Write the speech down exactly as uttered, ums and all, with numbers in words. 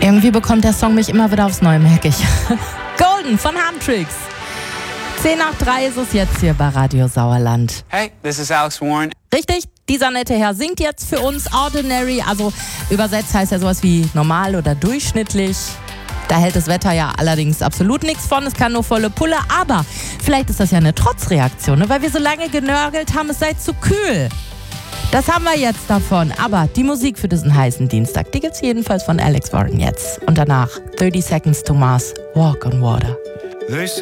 Irgendwie bekommt der Song mich immer wieder aufs Neue, merke ich. Golden von Handtricks. zehn nach drei ist es jetzt hier bei Radio Sauerland. Hey, this is Alex Warren. Richtig, dieser nette Herr singt jetzt für uns Ordinary. Also übersetzt heißt ja sowas wie normal oder durchschnittlich. Da hält das Wetter ja allerdings absolut nichts von. Es kann nur volle Pulle. Aber vielleicht ist das ja eine Trotzreaktion, ne? Weil wir so lange genörgelt haben, es sei zu kühl. Das haben wir jetzt davon. Aber die Musik für diesen heißen Dienstag, die gibt's jedenfalls von Alex Warren jetzt. Und danach thirty Seconds to Mars, Walk on Water.